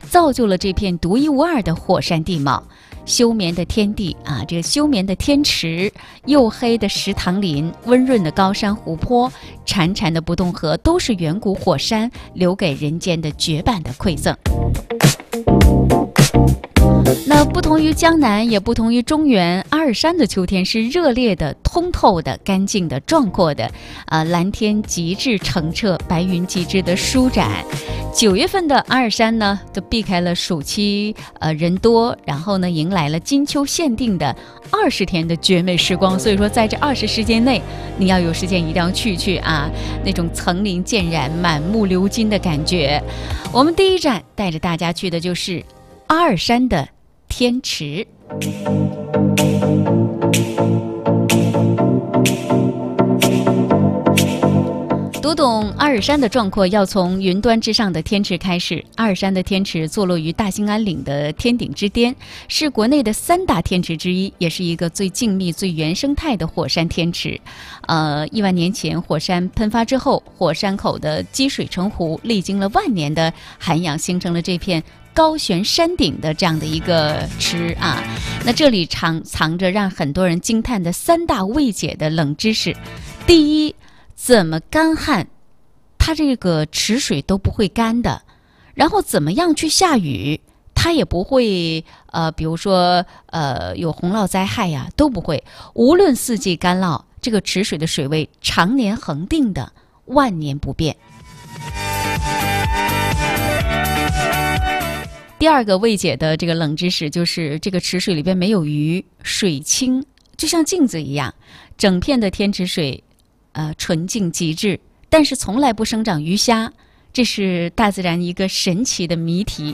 造就了这片独一无二的火山地貌。休眠的天地啊，这个休眠的天池，黝黑的石塘林，温润的高山湖泊，潺潺的不动河，都是远古火山留给人间的绝版的馈赠。那不同于江南，也不同于中原，阿尔山的秋天是热烈的、通透的、干净的、壮阔的，蓝天极致澄澈，白云极致的舒展。9月份的阿尔山呢，就避开了暑期人多，然后呢，迎来了金秋限定的20天的绝美时光。所以说，在这20时间内，你要有时间一定要去啊，那种层林渐染、满目鎏金的感觉。我们第一站带着大家去的就是阿尔山的天池。读懂阿尔山的壮阔，要从云端之上的天池开始。阿尔山的天池坐落于大兴安岭的天顶之巅，是国内的3大天池之一，也是一个最静谧、最原生态的火山天池。1万年前火山喷发之后，火山口的积水成湖，历经了万年的涵养，形成了这片高悬山顶的这样的一个池啊。那这里藏着让很多人惊叹的3大未解的冷知识。第一，怎么干旱它这个池水都不会干的，然后怎么样去下雨它也不会比如说有洪涝灾害呀，都不会。无论四季干涝，这个池水的水位常年恒定的，万年不变。第二个未解的这个冷知识就是这个池水里边没有鱼，水清就像镜子一样，整片的天池水纯净极致，但是从来不生长鱼虾，这是大自然一个神奇的谜题。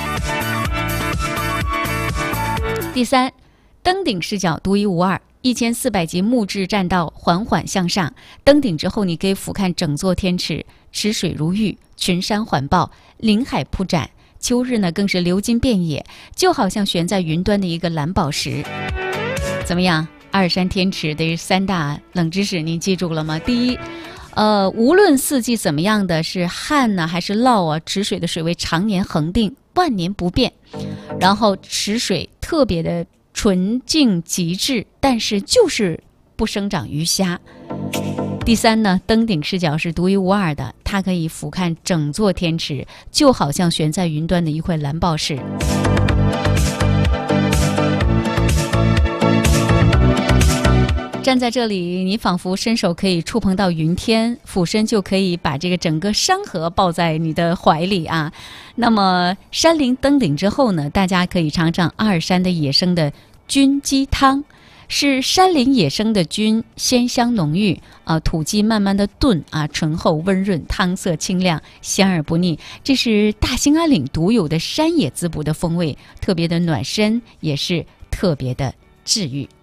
第三，登顶视角独一无二，1400级木质栈道缓缓向上，登顶之后你可以俯瞰整座天池，池水如玉，群山环抱，林海铺展，秋日呢更是流金遍野，就好像悬在云端的一个蓝宝石。怎么样？阿尔山天池的3大冷知识您记住了吗？第一，无论四季怎么样的，是旱呢还是涝啊，池水的水位常年恒定，万年不变。然后池水特别的纯净极致，但是就是不生长鱼虾。第三呢，登顶视角是独一无二的，它可以俯瞰整座天池，就好像悬在云端的一块蓝宝石。站在这里，你仿佛伸手可以触碰到云天，俯身就可以把这个整个山河抱在你的怀里啊。那么山林登顶之后呢，大家可以尝尝阿尔山的野生的菌鸡汤，是山林野生的菌，鲜香浓郁土鸡慢慢的炖醇厚温润，汤色清亮，鲜而不腻。这是大兴安岭独有的山野滋补的风味，特别的暖身，也是特别的治愈。